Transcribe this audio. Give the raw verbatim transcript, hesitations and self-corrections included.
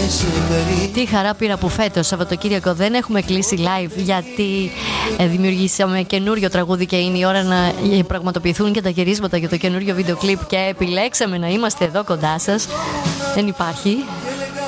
Τι χαρά πήρα που φέτος Σαββατοκύριακο δεν έχουμε κλείσει live, γιατί ε, δημιουργήσαμε καινούριο τραγούδι και είναι η ώρα να ε, πραγματοποιηθούν και τα γυρίσματα για το καινούριο βίντεο κλιπ και επιλέξαμε να είμαστε εδώ κοντά σας. Δεν υπάρχει.